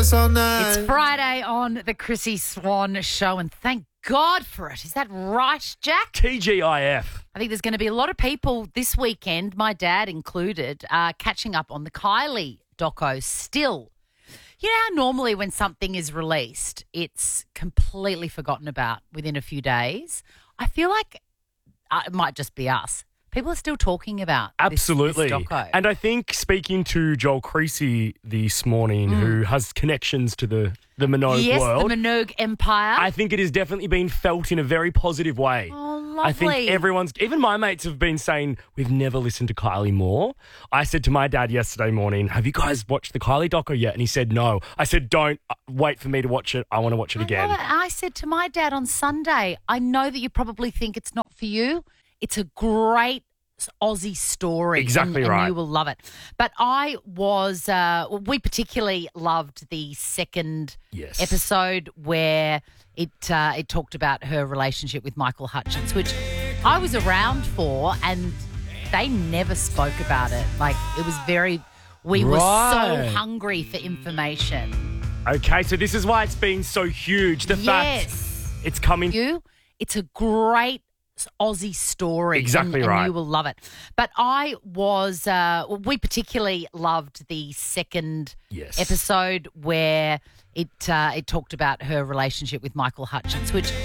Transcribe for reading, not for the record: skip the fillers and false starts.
us all night. It's Friday on the Chrissy Swan Show, and thank God for it. Is that right, Jack? TGIF. I think there's going to be a lot of people this weekend, my dad included, catching up on the Kylie doco still. You know how normally when something is released, it's completely forgotten about within a few days? I feel like it might just be us. People are still talking about Absolutely. this doco. And I think speaking to Joel Creasy this morning, who has connections to the Minogue world. The Minogue Empire. I think it has definitely been felt in a very positive way. Oh, lovely. I think even my mates have been saying, we've never listened to Kylie more. I said to my dad yesterday morning, have you guys watched the Kylie doco yet? And he said, no. I said, don't wait for me to watch it. I want to watch it again. Love it. I said to my dad on Sunday, I know that you probably think it's not for you. It's a great Aussie story. Exactly and right. you will love it. But we particularly loved the second episode where it talked about her relationship with Michael Hutchence, which I was around for, and they never spoke about it. Like, it was we were so hungry for information. Okay, so this is why it's been so huge. The fact it's coming. It's a great Aussie story. Exactly and right. you will love it. But we particularly loved the second episode where it talked about her relationship with Michael Hutchence, which